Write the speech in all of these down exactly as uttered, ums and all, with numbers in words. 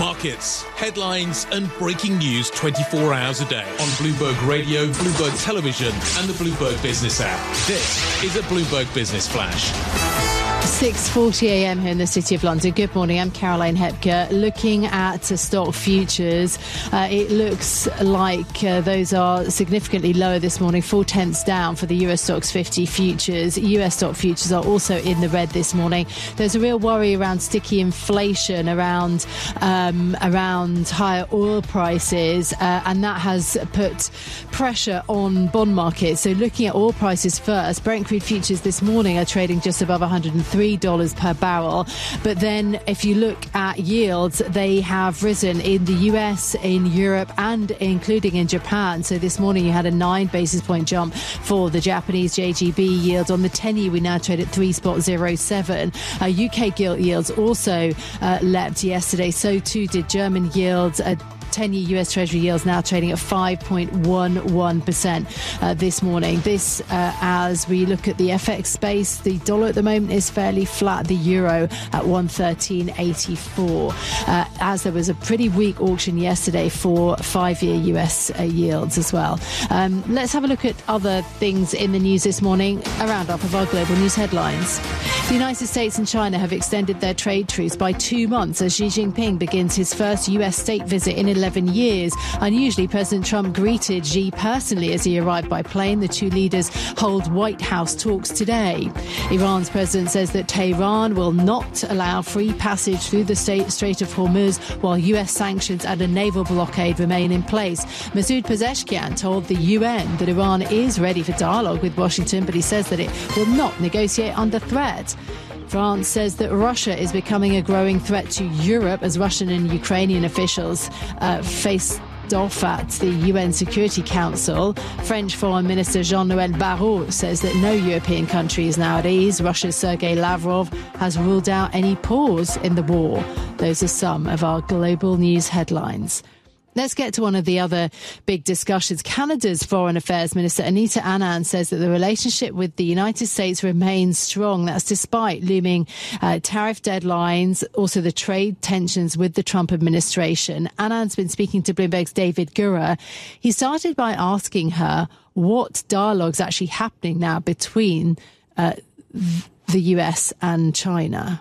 Markets, headlines and breaking news twenty-four hours a day on Bloomberg Radio, Bloomberg Television and the Bloomberg Business app. This is a Bloomberg Business Flash. six forty a m here in the City of London. Good morning, I'm Caroline Hepker. Looking at uh, stock futures, uh, it looks like uh, those are significantly lower this morning, four tenths down for the U S Stocks fifty futures. U S stock futures are also in the red this morning. There's a real worry around sticky inflation, around um, around higher oil prices, uh, and that has put pressure on bond markets. So looking at oil prices first, Brent crude futures this morning are trading just above one hundred three dollars per barrel. But then if you look at yields, they have risen in the U S, in Europe and including in Japan. So this morning you had a nine basis point jump for the Japanese J G B yield. On the ten-year we now trade at three point zero seven. Uh, U K gilt yields also uh, leapt yesterday. So too did German yields. Uh, ten-year U S Treasury yields now trading at five point one one percent uh, this morning. This, uh, as we look at the F X space, the dollar at the moment is fairly flat. The euro at one thirteen eighty-four, uh, as there was a pretty weak auction yesterday for five-year U S uh, yields as well. Um, let's have a look at other things in the news this morning. A roundup of our global news headlines. The United States and China have extended their trade truce by two months as Xi Jinping begins his first U S state visit in eleven years. Unusually, President Trump greeted Xi personally as he arrived by plane. The two leaders hold White House talks today. Iran's president says that Tehran will not allow free passage through the Strait of Hormuz while U S sanctions and a naval blockade remain in place. Masoud Pezeshkian told the U N that Iran is ready for dialogue with Washington, but he says that it will not negotiate under threat. France says that Russia is becoming a growing threat to Europe as Russian and Ukrainian officials uh, face off at the U N Security Council. French Foreign Minister Jean-Noël Barrot says that no European country is now at ease. Russia's Sergei Lavrov has ruled out any pause in the war. Those are some of our global news headlines. Let's get to one of the other big discussions. Canada's Foreign Affairs Minister Anita Anand says that the relationship with the United States remains strong. That's despite looming uh, tariff deadlines, also the trade tensions with the Trump administration. Anand's been speaking to Bloomberg's David Gura. He started by asking her what dialogue's actually happening now between uh, the U S and China.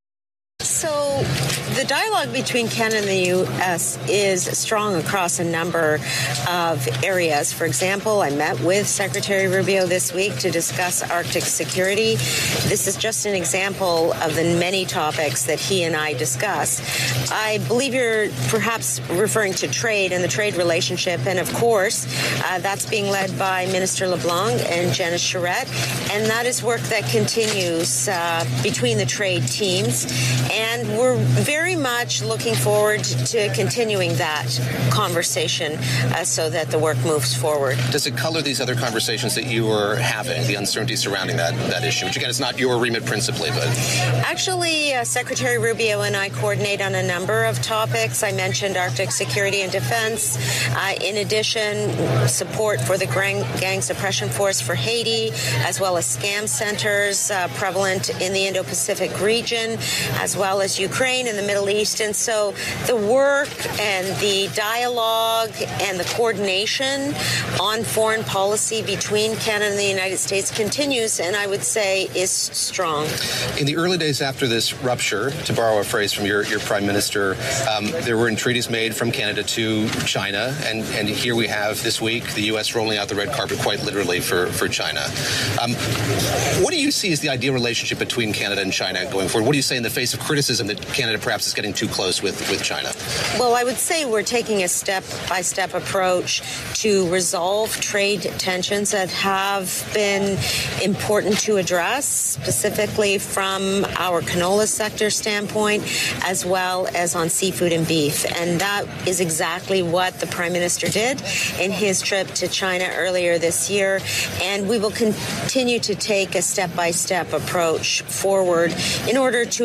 So the dialogue between Canada and the U S is strong across a number of areas. For example, I met with Secretary Rubio this week to discuss Arctic security. This is just an example of the many topics that he and I discuss. I believe you're perhaps referring to trade and the trade relationship. And of course, uh, that's being led by Minister LeBlanc and Janice Charette. And that is work that continues uh, between the trade teams. And we're very much looking forward to continuing that conversation uh, so that the work moves forward. Does it color these other conversations that you were having, the uncertainty surrounding that, that issue? Which, again, it's not your remit principally, but... Actually, uh, Secretary Rubio and I coordinate on a number of topics. I mentioned Arctic security and defense. Uh, in addition, support for the gang, gang suppression force for Haiti, as well as scam centers uh, prevalent in the Indo-Pacific region, as well as Ukraine and the Middle East. And so the work and the dialogue and the coordination on foreign policy between Canada and the United States continues, and I would say is strong. In the early days after this rupture, to borrow a phrase from your, your Prime Minister, um, there were entreaties made from Canada to China, and, and here we have this week the U S rolling out the red carpet quite literally for, for China. Um, what do you see as the ideal relationship between Canada and China going forward? What do you say in the face of criticism that Canada perhaps is getting too close with, with China? Well, I would say we're taking a step-by-step approach to resolve trade tensions that have been important to address, specifically from our canola sector standpoint, as well as on seafood and beef. And that is exactly what the Prime Minister did in his trip to China earlier this year. And we will continue to take a step-by-step approach forward in order to address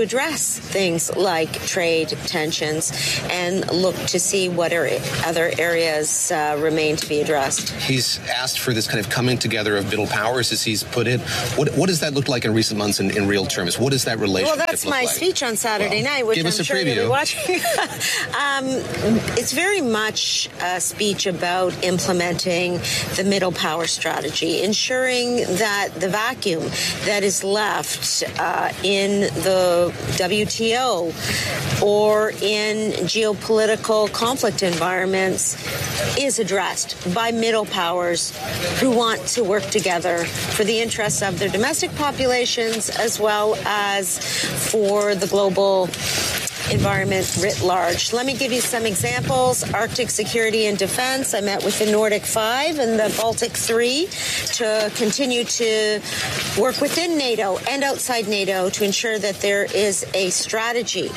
address things like trade tensions and look to see what are other areas uh, remain to be addressed. He's asked for this kind of coming together of middle powers, as he's put it. What, what does that look like in recent months in, in real terms? What does that relationship Well, that's look my like? speech on Saturday well, night, which give I'm us a sure preview. you'll be watching. um, it's very much a speech about implementing the middle power strategy, ensuring that the vacuum that is left uh, in the W T O or in geopolitical conflict environments is addressed by middle powers who want to work together for the interests of their domestic populations as well as for the global environment writ large. Let me give you some examples. Arctic security and defense. I met with the Nordic Five and the Baltic Three to continue to work within NATO and outside NATO to ensure that there is a strategy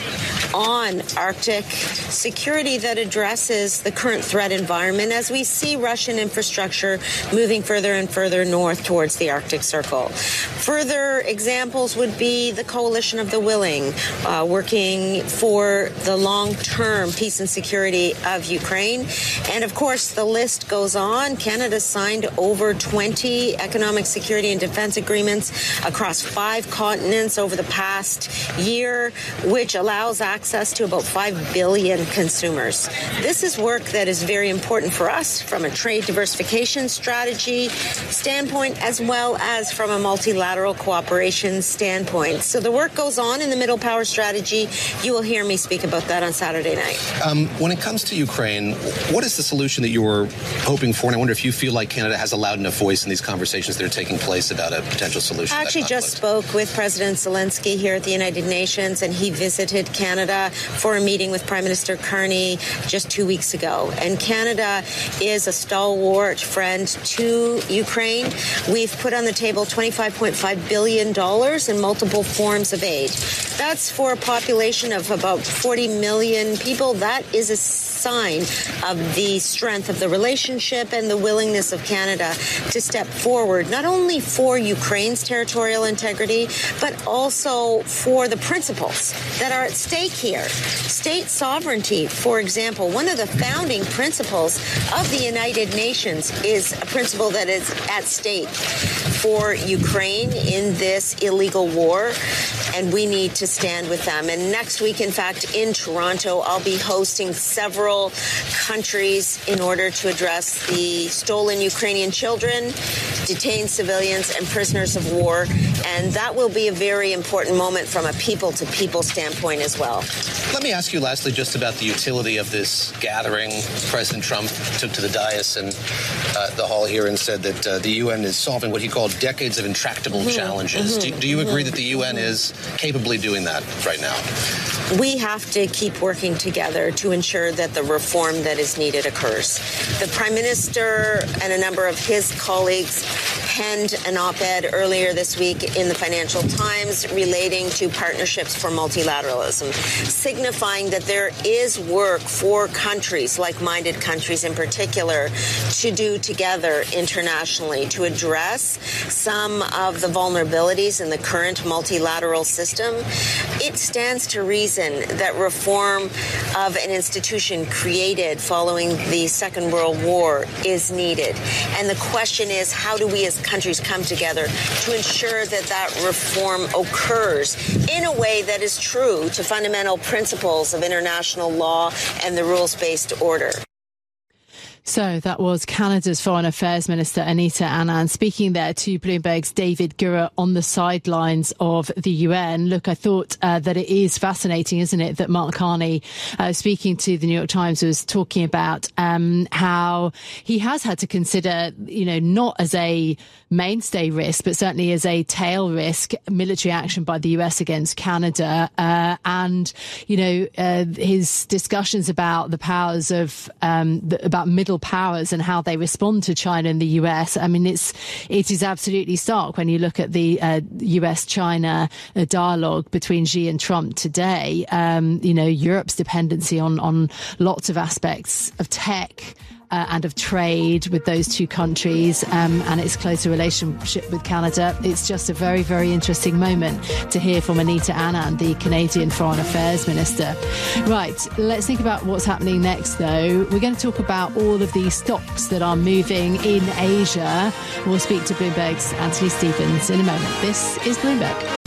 on Arctic security that addresses the current threat environment as we see Russian infrastructure moving further and further north towards the Arctic Circle. Further examples would be the Coalition of the Willing, uh, working for the long-term peace and security of Ukraine. And of course, the list goes on. Canada signed over twenty economic security and defense agreements across five continents over the past year, which allows access to about five billion consumers. This is work that is very important for us from a trade diversification strategy standpoint, as well as from a multilateral cooperation standpoint. So the work goes on in the middle power strategy. You will hear me speak about that on Saturday night. Um, when it comes to Ukraine, what is the solution that you were hoping for? And I wonder if you feel like Canada has a loud enough voice in these conversations that are taking place about a potential solution. I actually just spoke with President Zelensky here at the United Nations, and he visited Canada for a meeting with Prime Minister Carney just two weeks ago. And Canada is a stalwart friend to Ukraine. We've put on the table twenty-five point five billion dollars in multiple forms of aid. That's for a population of about forty million people. That is a sign of the strength of the relationship and the willingness of Canada to step forward, not only for Ukraine's territorial integrity, but also for the principles that are at stake here. State sovereignty, for example, one of the founding principles of the United Nations is a principle that is at stake for Ukraine in this illegal war, and we need to stand with them. And next week, in fact, in Toronto, I'll be hosting several countries in order to address the stolen Ukrainian children, detained civilians, and prisoners of war. And that will be a very important moment from a people-to-people standpoint as well. Let me ask you lastly just about the utility of this gathering. President Trump took to the dais and uh, the hall here and said that uh, the U N is solving what he called decades of intractable mm-hmm. challenges. Mm-hmm. Do, do you mm-hmm. agree that the U N is capably doing that right now? We have to keep working together to ensure that the reform that is needed occurs. The Prime Minister and a number of his colleagues penned an op-ed earlier this week in the Financial Times relating to partnerships for multilateralism, signifying that there is work for countries, like-minded countries in particular, to do together internationally to address some of the vulnerabilities in the current multilateral system. It stands to reason that reform of an institution created following the Second World War is needed. And the question is, how do we as countries come together to ensure that that reform occurs in a way that is true to fundamental principles of international law and the rules-based order? So that was Canada's Foreign Affairs Minister, Anita Anand, speaking there to Bloomberg's David Gura on the sidelines of the U N. Look, I thought uh, that it is fascinating, isn't it, that Mark Carney, uh, speaking to the New York Times, was talking about um, how he has had to consider, you know, not as a mainstay risk, but certainly as a tail risk, military action by the U S against Canada. Uh, and, you know, uh, his discussions about the powers of, um, the, about middle powers and how they respond to China and the U S. I mean, it's, it is absolutely stark when you look at the uh, U S China uh, dialogue between Xi and Trump today. Um, you know, Europe's dependency on, on lots of aspects of tech uh, and of trade with those two countries um, and its closer relationship with Canada. It's just a very, very interesting moment to hear from Anita Anand, the Canadian Foreign Affairs Minister. Right, let's think about what's happening next, though. We're going to talk about all of these stocks that are moving in Asia. We'll speak to Bloomberg's Anthony Stevens in a moment. This is Bloomberg.